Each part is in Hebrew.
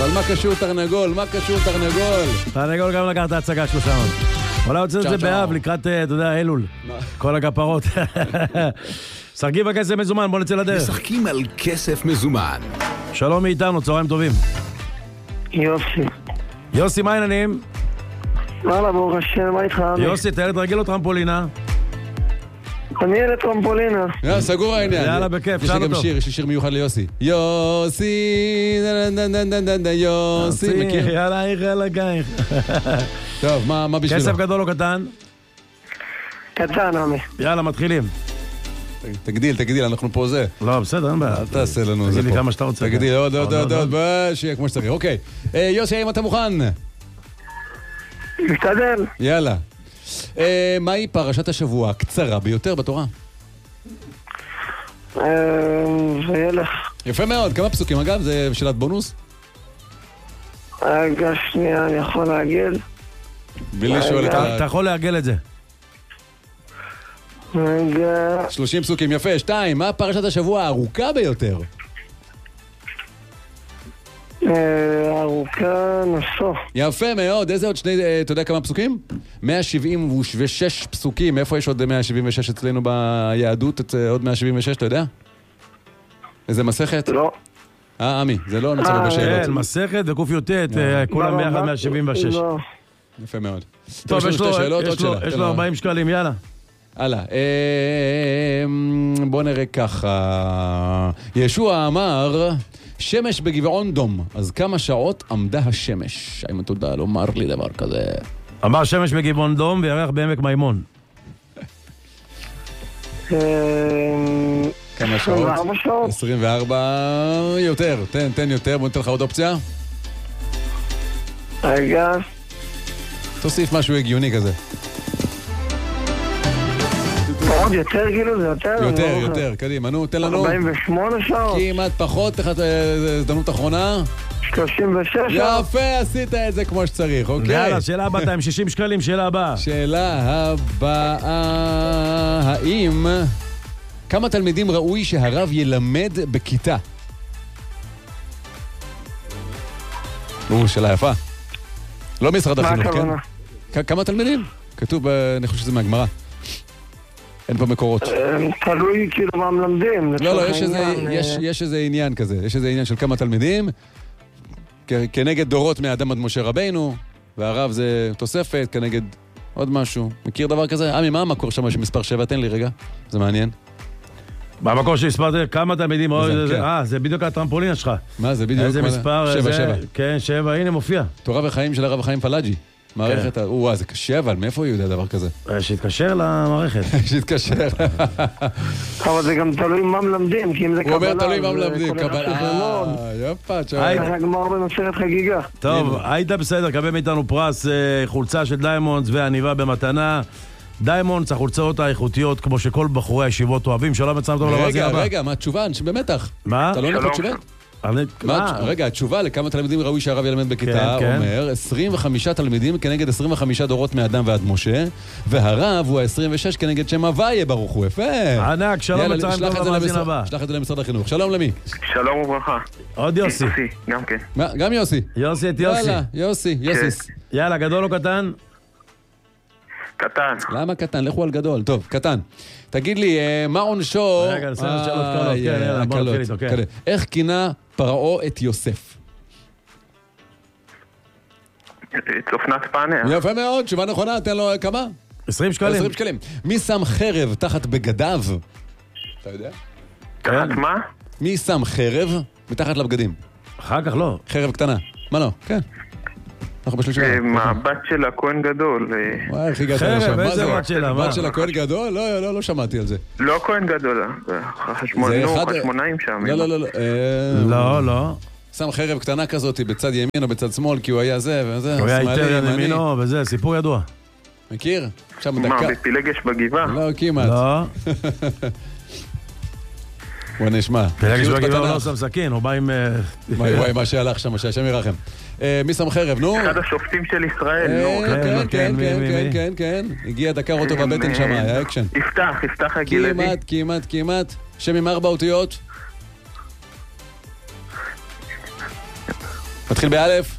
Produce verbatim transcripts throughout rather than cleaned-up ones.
אבל מה קשור תרנגול? מה קשור תרנגול? תרנגול גם לקח את ההצגה שלו שם. אולי רוצה את זה באב לקראת, אתה יודע, אלול. כל הכפרות. שחקים בכסף מזומן, בוא נצא לדרך. משחקים על כסף מזומן. שלום מאיתנו, צהריים טובים. יוסי. יוסי, מה העניינים? וואלה, ברוך השם, מה איתך? יוסי, אתה ילד רגיל או טרמפולינה? אני ילד טרמפולינה. יאללה, סגור העניין. יאללה, בכיף, יש לי גם שיר, יש לי שיר מיוחד ליוסי. יוסי, יוסי, מכיר? יאללה, איך יאללה גייך. טוב, מה בשבילו? כסף גדול או קטן? קטן, עמי. יאללה, מתחילים. תגדיל, תגדיל, אנחנו פה זה. לא, בסדר, אין בעיה. אל תעשה לנו זה פה. תגיד לי כמה שאתה רוצה. תגדיל, עוד, עוד, עוד, עוד, שיהיה כמו שצריך. אוקיי. יוסי, האם אתה מוכן? משתדל. יאללה. מהי פרשת השבוע הקצרה ביותר בתורה? וילך. יפה מאוד, כמה פסוקים אגב? זה שאלת בונוס? רגע, שנייה, אני יכול להגיד. בלי שואל את ה... אתה יכול להגל את זה. רגע... שלושים פסוקים, יפה. שתיים, מה פרשת השבוע הארוכה ביותר? ארוכה נשוא. יפה מאוד, איזה עוד שני, אתה יודע כמה פסוקים? מאה שבעים ושש פסוקים, איפה יש עוד מאה שבעים ושש אצלנו ביהדות? עוד מאה שבעים ושש, אתה יודע? איזה מסכת? לא. אה, עמי, זה לא נמצא בשאלות. כן, מסכת וקוף יוטט, כולם ביחד מאה שבעים ושש. יפה מאוד. טוב, יש לו ארבעים שקלים, יאללה. הלאה, בוא נראה ככה. ישוע אמר, שמש בגבעון דום, אז כמה שעות עמדה השמש? האם אתה יודע לומר לי דבר כזה? אמר שמש בגבעון דום וירח בעמק מימון. כמה שעות? עשרים וארבע יותר, תן, תן יותר, בוא ניתן לך עוד אופציה. רגע. תוסיף משהו הגיוני כזה. עוד יותר כאילו, זה יותר? יותר, יותר, קדימה, נו, תן לנו. ארבעים ושמונה שעות? כמעט פחות, תחת הזדמנות אחרונה. שלושים ושש שעות? יפה, עשית את זה כמו שצריך, אוקיי? יאללה, שאלה הבאה, עם שישים שקלים, שאלה הבאה. שאלה הבאה, האם כמה תלמידים ראוי שהרב ילמד בכיתה? או, שאלה יפה. לא משרד החינוך, כן? כמה תלמידים? כתוב, אני חושב שזה מהגמרא. אין פה מקורות. תלוי כאילו מה מלמדים. לא, לא, יש איזה עניין כזה. יש איזה עניין של כמה תלמידים, כנגד דורות מאדם עד משה רבינו, והרב זה תוספת, כנגד עוד משהו. מכיר דבר כזה? עמי, מה המקור שם שמספר שבע? תן לי רגע, זה מעניין. במקור שהספרתי, כמה תלמידים, אה, זה בדיוק הטרמפולינה שלך. מה זה בדיוק? איזה מספר? שבע, שבע. כן, שבע, הנה מופיע. תורה וחיים של הרב חיים פלאג'י. מערכת, וואו, זה קשה, אבל מאיפה הוא יודע דבר כזה? שיתקשר למערכת. שיתקשר. אבל זה גם תלוי מה מלמדים, כי אם זה קבלה... הוא אומר תלוי מה מלמדים, קבלה. יפה, תשאר. היה גמר במסכת חגיגה. טוב, היית בסדר, קבל מאיתנו פרס, חולצה של דיימונדס ועניבה במתנה. דיימונדס, החולצות האיכותיות, כמו שכל בחורי הישיבות אוהבים. שלום, מצלם טוב למאזין הבא. רגע, רגע, מה התשובה? במתח. מה? אתה לא נכון תשובה? רגע, התשובה לכמה תלמידים ראוי שהרב ילמד בכיתה אומר עשרים וחמישה תלמידים כנגד עשרים וחמישה דורות מאדם ועד משה, והרב הוא ה-עשרים ושש כנגד שם הוויה, ברוך הוא. יפה. ענק, שלום מצרים טוב למאזין הבא. שלח את זה למשרד החינוך. שלום למי? שלום וברכה. עוד יוסי. יוסי, גם כן. גם יוסי. יוסי את יוסי. יאללה, יוסי, יוסיס. יאללה, גדול או קטן? קטן. למה קטן? לכו על גדול. טוב, קטן. תגיד לי, מה עונשו... רגע, נסיים את שאלות קלות. כן, יאללה, בוא נתחיל איתו, כן. איך כינה פרעה את יוסף? צופנת פענח. יפה מאוד, תשובה נכונה, תן לו כמה? עשרים שקלים. עשרים שקלים. מי שם חרב תחת בגדיו? אתה יודע? תחת מה? מי שם חרב מתחת לבגדים? אחר כך לא. חרב קטנה. מה לא? כן. אנחנו בשלישי. מהבת של הכהן גדול. וואי, איך הגעת לשם? לשם? איזה בת שלה? בת של הכהן גדול? לא, לא, לא שמעתי על זה. לא כהן גדול, חשמונאים שם. לא, לא, לא. לא, לא. שם חרב קטנה כזאת בצד ימין או בצד שמאל, כי הוא היה זה וזה. הוא היה איתר ימינו וזה, סיפור ידוע. מכיר? מה, בפילגש בגבעה? לא, כמעט. לא. בוא נשמע. פילגש בגבעה הוא לא שם סכין, הוא בא עם... וואי וואי, מה שהלך שם, שהשם ירחם. מי שם חרב, נו? אחד השופטים של ישראל, נו. כן, כן, כן, כן, כן. הגיע דקר אותו בבטן שם, היה אקשן. יפתח, יפתח הגלעדי. כמעט, כמעט, כמעט. שם עם ארבע אותיות? מתחיל באלף.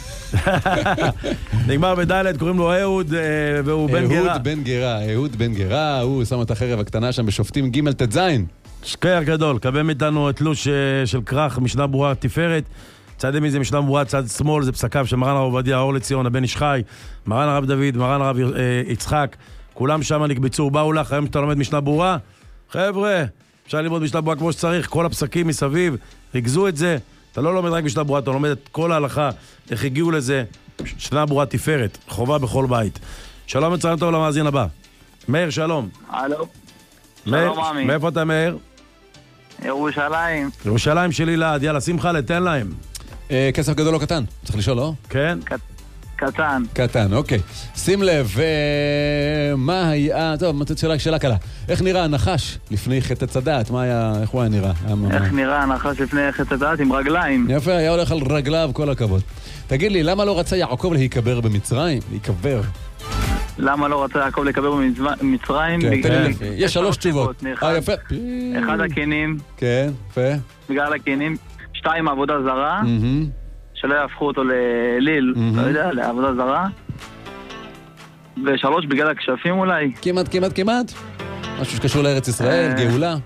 נגמר בדלת, קוראים לו אהוד, והוא בן גרה. אהוד בן גרה, אהוד בן גרה, הוא שם את החרב הקטנה שם בשופטים ג' ט"ז. שקר גדול, קבל מאיתנו תלוש של כרך, משנה ברורה תפארת. צד ימין זה משנה ברורה, צד שמאל זה פסקיו של מרן הרב עובדיה, אור לציון, הבן איש חי, מרן הרב דוד, מרן הרב יצחק, כולם שם נקבצו, באו לך, היום שאתה לומד משנה ברורה, חבר'ה, אפשר ללמוד משנה ברורה כמו שצריך, כל הפסקים מסביב, ריגזו את זה, אתה לא לומד רק משנה ברורה, אתה לומד את כל ההלכה, איך הגיעו לזה, משנה ברורה תפארת, חובה בכל בית. שלום וצהריים טוב למאזין הבא. מאיר, שלום. הלו. שלום, מאמי. מאיפה אתה, מאיר? ירושלים. ירושלים שלי לעד, יאללה, שמחה, לתן להם. כסף גדול או קטן? צריך לשאול, לא? כן. קטן. קטן, אוקיי. שים לב, מה היה... טוב, שאלה, שאלה קלה. איך נראה הנחש לפני חטא צדעת? מה היה... איך הוא היה נראה? איך נראה הנחש לפני חטא צדעת? עם רגליים. יפה, היה הולך על רגליו, כל הכבוד. תגיד לי, למה לא רצה יעקב להיקבר במצרים? להיקבר. למה לא רצה יעקב להיקבר במצרים? יש שלוש תשובות. אה, יפה. אחד הכינים. כן, יפה. בגלל הכינים. שתיים, עבודה זרה. שלא יהפכו אותו לליל, לא יודע, לעבודה זרה. ושלוש, בגלל הכשפים אולי. כמעט, כמעט, כמעט. משהו שקשור לארץ ישראל, גאולה.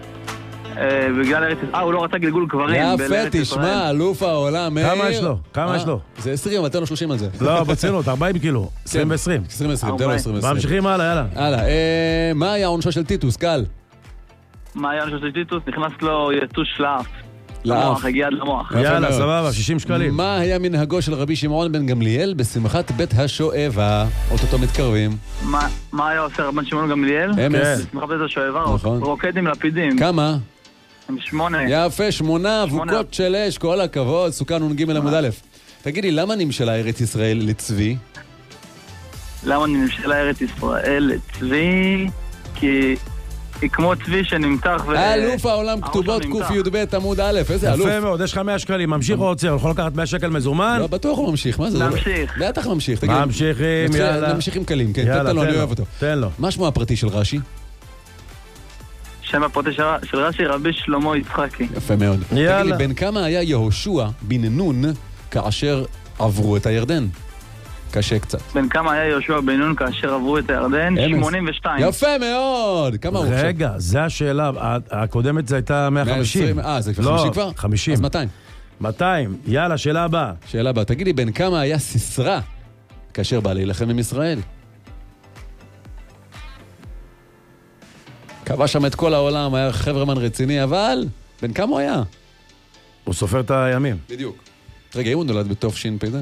בגלל ארץ ישראל, אה, הוא לא רצה גלגול קברים. יפה, תשמע, אלוף העולם. כמה יש לו? כמה יש לו? זה עשרים, אבל תן לו שלושים על זה. לא, בציונות, ארבעים קילו. עשרים ועשרים. עשרים ועשרים, תן לו עשרים ועשרים. ממשיכים הלאה, יאללה. הלאה, מה היה עונשו של טיטוס, קל? מה היה עונשו של טיטוס? נכנס לו יתוש לאף. למוח, הגיע עד למוח. יאללה, סבבה, שישים שקלים. מה היה מנהגו של רבי שמעון בן גמליאל בשמחת בית השואבה? אוטוטו מתקרבים. מה היה עושה רבן שמעון גמליאל? אמס. בשמחת בית השואבה, רוקד עם לפידים. כמה? עם שמונה. יפה, שמונה אבוקות של אש, כל הכבוד, סוכן נ"ג עמוד א'. תגידי, למה נמשלה ארץ ישראל לצבי? למה נמשלה ארץ ישראל לצבי? כי... היא כמו צבי שנמתח ו... אלוף העולם כתובות ק"י"ב עמוד א', איזה אלוף. יפה מאוד, יש לך מאה שקלים, ממשיך או עוצר, יכול לקחת מאה שקל מזומן? לא, בטוח הוא ממשיך, מה זה? נמשיך. בטח ממשיך, תגיד. ממשיכים, יאללה. נמשיכים קלים, כן, תן לו, אני אוהב אותו. תן לו. מה שמו הפרטי של רש"י? שם הפרטי של רש"י, רבי שלמה יצחקי. יפה מאוד. תגיד לי, בן כמה היה יהושע בן נון כאשר עברו את הירדן? קשה קצת. בן כמה היה יהושע בן נון כאשר עברו את הירדן? שמונים ושתיים. יפה מאוד! כמה הוא עכשיו? רגע, זה השאלה. הקודמת זה הייתה מאה וחמישים. אה, זה כבר חמישים כבר? חמישים. אז מאתיים. מאתיים. יאללה, שאלה הבאה. שאלה הבאה. תגיד לי, בן כמה היה סיסרא כאשר בא להילחם עם ישראל? קבע שם את כל העולם, היה חברמן רציני, אבל בן כמה הוא היה? הוא סופר את הימים. בדיוק. רגע, אם הוא נולד בתוף שין פי זה?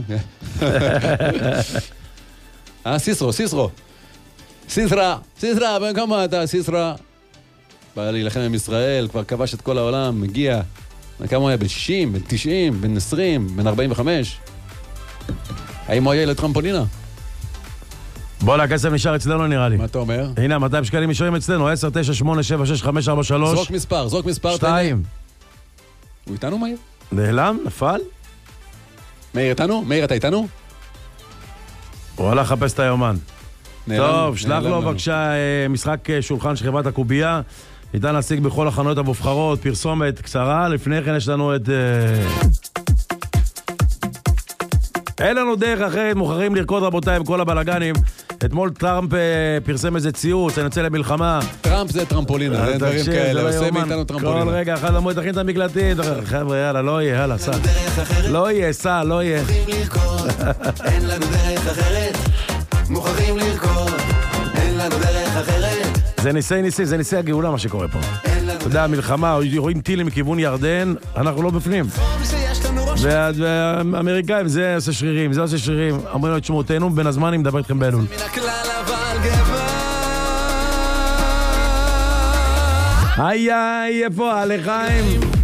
אה, סיסרו, סיסרו. סיסרא, סיסרא, בן כמה אתה, סיסרא? בא להילחם עם ישראל, כבר כבש את כל העולם, מגיע. בן כמה הוא היה? בן שישים, בן תשעים, בן עשרים, בן ארבעים וחמש? האם הוא היה ילד טרמפולינה? בוא, הכסף נשאר אצלנו נראה לי. מה אתה אומר? הנה, מאתיים שקלים נשארים אצלנו, עשר, תשע, שמונה, שבע, שש, חמש, ארבע, שלוש. זרוק מספר, זרוק מספר. שתיים. הוא איתנו, מאיר? נעלם? נפל? מאיר איתנו? מאיר, אתה איתנו? הוא הלך לחפש את היומן. טוב, שלח לו בבקשה משחק שולחן של חברת הקובייה. ניתן להשיג בכל החנויות המובחרות, פרסומת קצרה. לפני כן יש לנו את... אין לנו דרך אחרת, מוכרחים לרקוד רבותיי עם כל הבלגנים. אתמול טראמפ פרסם איזה ציוץ, אני יוצא למלחמה. טראמפ זה טרמפולינה, זה דברים כאלה, עושה מאיתנו טרמפולינה. כל רגע, אחד אמרו, תכין את המקלטים, חבר'ה, יאללה, לא יהיה, יאללה, סע. לא יהיה, סע, לא יהיה. אין לנו דרך אחרת, מוכרחים לרקוד, אין לנו דרך אחרת. זה ניסי ניסי, זה ניסי הגאולה מה שקורה פה. אתה יודע, המלחמה, רואים טילים מכיוון ירדן, אנחנו לא בפנים. והאמריקאים, זה עושה שרירים, זה עושה שרירים. אומרים לו את שמותינו, בין הזמן אני מדבר איתכם באלול. היי, היי, איפה הלחיים?